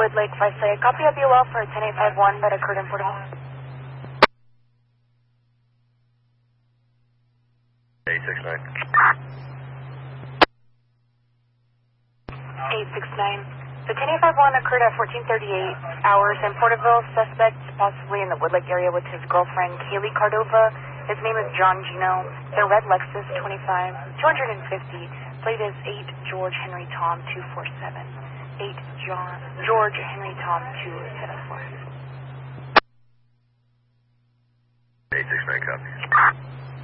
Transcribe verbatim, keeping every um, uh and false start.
Woodlake, if I say a copy of the well for ten eight five one that occurred in Portable. eight six nine. eight six nine. The ten eight five one occurred at fourteen thirty-eight hours in Porterville. Suspect possibly in the Woodlake area with his girlfriend, Kaylee Cardova. His name is John Gino. Their red Lexus twenty-five, two fifty. Plate is eight George Henry Tom two four seven. eight John George Henry Tom two seven four.